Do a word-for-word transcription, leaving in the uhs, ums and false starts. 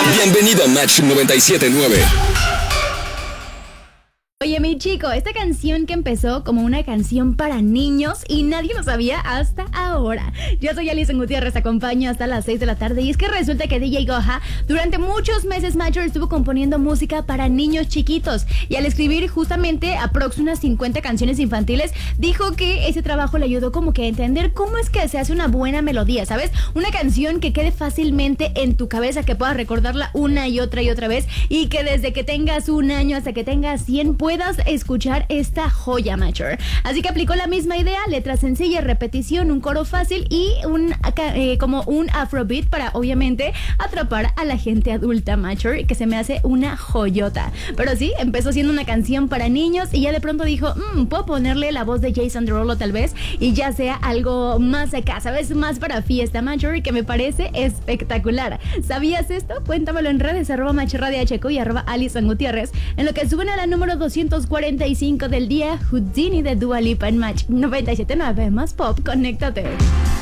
Bienvenido a Match noventa y siete punto nueve. Oye, mi chico, esta canción que empezó como una canción para niños y nadie lo sabía hasta ahora. Yo soy Alison Gutiérrez, te acompaño hasta las seis de la tarde y es que resulta que D J Goja durante muchos meses Major estuvo componiendo música para niños chiquitos y al escribir justamente aprox unas cincuenta canciones infantiles dijo que ese trabajo le ayudó como que a entender cómo es que se hace una buena melodía, ¿sabes? Una canción que quede fácilmente en tu cabeza, que puedas recordarla una y otra y otra vez y que desde que tengas un año hasta que tengas cien puedas escuchar esta joya, Major. Así que aplicó la misma idea, letra sencilla, repetición, un coro fácil y un eh, como un afrobeat para obviamente atrapar a la gente adulta, Major, que se me hace una joyota. Pero sí, empezó siendo una canción para niños y ya de pronto dijo, mmm, puedo ponerle la voz de Jason Derulo tal vez y ya sea algo más acá, ¿sabes? Más para fiesta, Major, que me parece espectacular. ¿Sabías esto? Cuéntamelo en redes, arroba machradhq y arroba Alison Gutiérrez, en lo que suben a la número doscientos cuarenta y cinco del día, Houdini de Dua Lipa en Match noventa y siete punto nueve más pop, conéctate.